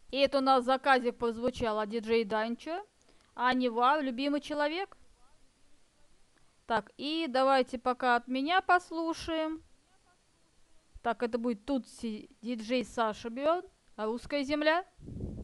И это у нас в заказе прозвучало диджей Данчо, а Нева, любимый человек. Так, и давайте пока от меня послушаем. Так, это будет Тутси, диджей Саша Бёрн, русская земля.